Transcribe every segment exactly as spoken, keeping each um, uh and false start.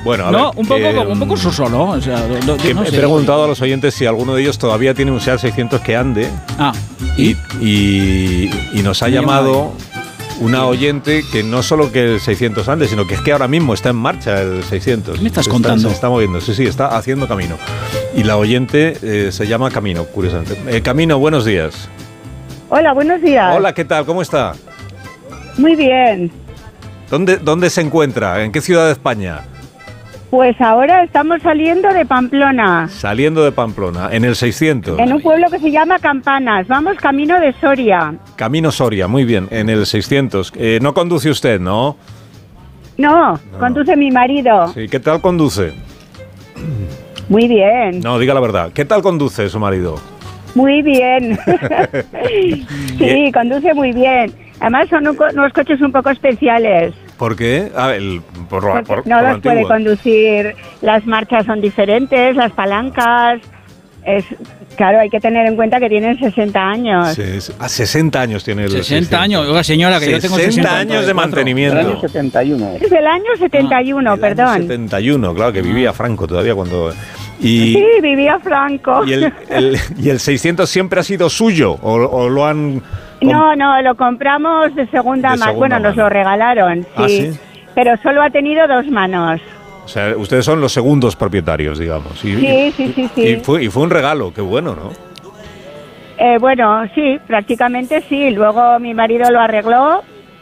Bueno, a no, ver, un poco, que, un poco soso, ¿no? O sea, lo, lo, que no he sé. preguntado a los oyentes si alguno de ellos todavía tiene un SEAT seiscientos que ande. Ah, y, y, y nos ha Me llamado una oyente que no solo que el seiscientos ande, sino que es que ahora mismo está en marcha el seiscientos. ¿Qué me estás se contando? Está, se está moviendo, sí, sí, está haciendo camino. Y la oyente eh, se llama Camino, curiosamente. Eh, Camino, buenos días. Hola, buenos días. Hola, ¿qué tal? ¿Cómo está? Muy bien. ¿Dónde, dónde se encuentra? ¿En qué ciudad de España? Pues ahora estamos saliendo de Pamplona, Saliendo de Pamplona, en el seiscientos. en un pueblo que se llama Campanas. Vamos camino de Soria. Camino Soria, muy bien, en el seiscientos. Eh, no conduce usted, ¿no? No, No. conduce mi marido. Sí, ¿qué tal conduce? Muy bien, No, diga la verdad. ¿Qué tal conduce su marido? muy bien. Sí, conduce muy bien. Además son un co- unos coches un poco especiales. ¿Por qué? Ah, el, por, lo- Porque por- no por lo los puede antiguo. conducir, las marchas son diferentes, las palancas. Es, claro, hay que tener en cuenta que tienen sesenta años. Sí, es- a sesenta años tiene el sesenta años. Oiga, señora, que yo tengo sesenta sesenta años de mantenimiento. setenta y uno. Es del año setenta y uno, El año perdón. setenta y uno, claro, que vivía Franco todavía cuando... Y, Sí, vivía Franco. y, el, el- y el seiscientos siempre ha sido suyo, o, o lo han... No, no, lo compramos de segunda De mano. segunda Bueno, nos mano. lo regalaron, sí. Ah, ¿sí? Pero solo ha tenido dos manos. O sea, ustedes son los segundos propietarios, digamos. Y, Sí, sí, sí, sí. Y fue, y fue un regalo, qué bueno, ¿no? Eh, bueno, sí, prácticamente sí. Luego mi marido lo arregló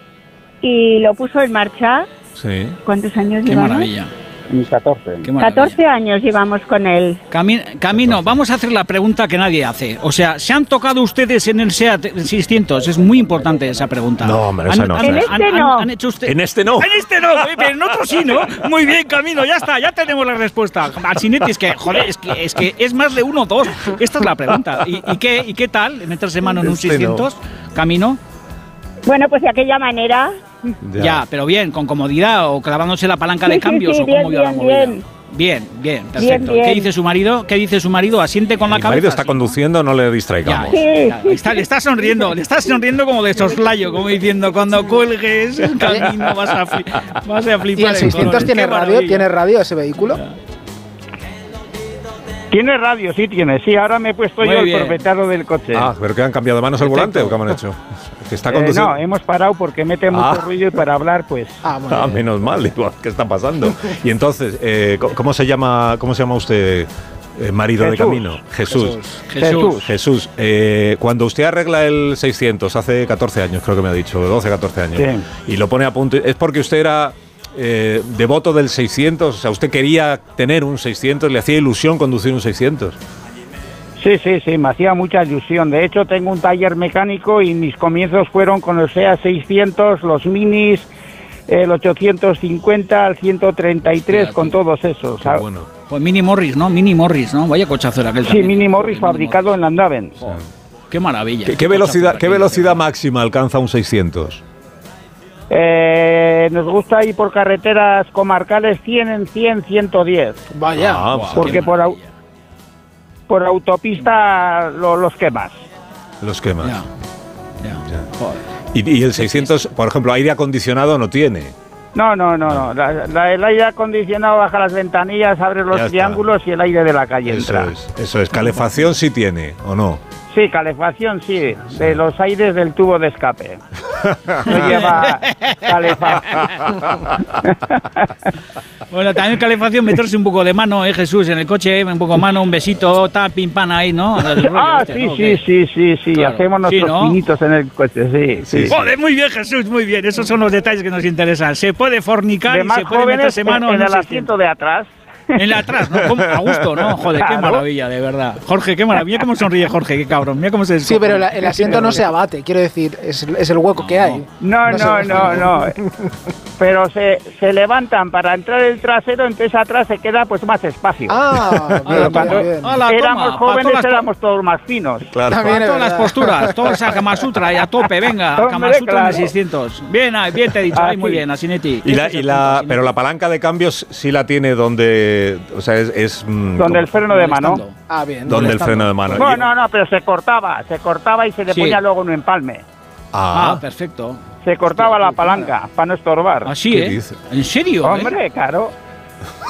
y lo puso en marcha. Sí. ¿Cuántos años Qué llevamos? maravilla. Mis catorce. Qué maravilla. catorce años llevamos con él. Cami- Camino, vamos a hacer la pregunta que nadie hace. O sea, ¿se han tocado ustedes en el SEAT seiscientos? Es muy importante esa pregunta. No, hombre, esa no. En este no. han hecho usted- En este no. En este no, eh, pero en otro sí, ¿no? Muy bien, Camino, ya está, ya tenemos la respuesta. Alcinetti, es que, joder, es que, es que es más de uno o dos. Esta es la pregunta. ¿Y, y qué, ¿Y qué tal meterse mano en un Este seiscientos? Camino. Bueno, pues de aquella manera. Ya. pero bien, con comodidad o clavándose la palanca Sí, de sí, cambios sí, o cómo bien, vio la bien, movida. bien. Bien, bien, perfecto. bien. ¿Qué dice su marido? ¿Qué dice su marido? ¿Asiente con la Mi cabeza? marido está Sí, ¿no? conduciendo, no le Ya, distraigamos. ya, Sí. ya. Está- le está sonriendo, le está sonriendo como de soslayo, como diciendo, cuando cuelgues el camino vas a, fli- vas a flipar. ¿Y el en seiscientos colores. tiene Qué radio? maravilla. ¿Tiene radio ese vehículo? Tiene radio, sí tiene. Sí, ahora me he puesto Muy yo bien. el propietario del coche. Ah, ¿pero que han cambiado de manos el volante o qué han hecho? Que está Eh, conduciendo... no, hemos parado porque mete mucho Ah. ruido y para hablar, pues... Ah, muy Ah, bien. menos mal, digo, ¿qué está pasando? Y entonces, eh, ¿cómo se llama, cómo se llama usted, eh, marido de Jesús. Camino? Jesús. Jesús. Jesús, eh, cuando usted arregla el seiscientos, hace catorce años, creo que me ha dicho, doce, catorce años, Sí. y lo pone a punto, ¿es porque usted era eh, devoto del seiscientos? O sea, ¿usted quería tener un seiscientos? ¿Le hacía ilusión conducir un seiscientos? Sí, sí, sí, me hacía mucha ilusión. De hecho, tengo un taller mecánico y mis comienzos fueron con el SEAT seiscientos, los Minis, el ochocientos cincuenta, el ciento treinta y tres, Fíjate. con todos esos. Qué ¿sabes? bueno. Pues Mini Morris, ¿no? Mini Morris, ¿no? Vaya cochazo era aquel Sí, también. Mini Morris Joder, fabricado en Landaven. Joder, Qué maravilla. ¿Qué, qué cochazo velocidad, era ¿Qué aquel. velocidad máxima alcanza un seiscientos? Eh, nos gusta ir por carreteras comarcales cien en cien, ciento diez. Vaya. Ah, Guau, porque qué por au- maravilla. Por autopista lo- los quemas. Los quemas. Ya, ya. Ya. Joder. Y, y el seiscientos, por ejemplo, aire acondicionado no tiene. No, no, no, no. La- la- el aire acondicionado baja las ventanillas, abre Ya los está. triángulos y el aire de la calle Eso entra. es, eso es. Calefacción sí tiene, ¿o no? Sí, calefacción sí, de los aires del tubo de escape. No lleva calefacción. Bueno, también calefacción, meterse un poco de mano, ¿eh, Jesús? En el coche, un poco de mano, un besito, ta, pim, pan ahí, ¿no? El rollo Ah, este, sí, ¿no? sí, ¿Qué? sí, sí, sí. Claro. Hacemos Sí, nuestros ¿no? pinitos en el coche, sí, sí. Sí. Joder, muy bien, Jesús, muy bien. Esos son los detalles que nos interesan. Se puede fornicar De y más se puede jóvenes meterse mano en en un el asiento de atrás. En la atrás, ¿no? ¿Cómo? A gusto, ¿no? Joder, qué Claro. maravilla, de verdad. Jorge, qué maravilla. Mira cómo sonríe Jorge, qué cabrón. Mira cómo se Sí, pero la- el asiento no se abate, quiero decir, es, es el hueco que hay. No, No se no, baja. no, no. Pero se, se levantan para entrar el trasero, entonces atrás se queda pues más espacio. Ah, Ala, bien, toma. bien, bien. Ala, Éramos toma, pa' jóvenes, todas las- éramos todos más finos. Claro. También Para es todas las verdad. posturas, toda esa Kama Sutra y a tope, venga, Hombre, Kama Sutra en claro. el seiscientos. Bien, ahí, bien te he dicho, ahí, Ah, muy sí. bien, Asinetti. Y la, Ese y es la, el punto, pero la Asinetti. palanca de cambios sí la tiene donde, o sea, es, es mm, Donde el como- freno de mano. Molestando. Ah, bien. donde el molestando. freno de mano. No, Y- no, no, pero se cortaba, se cortaba y se le Sí. ponía luego un empalme. Ah, Ah, perfecto. Se cortaba Hostia, la qué palanca para no estorbar. Así, ¿Qué ¿eh? dice? ¿En serio? eh? Hombre, claro.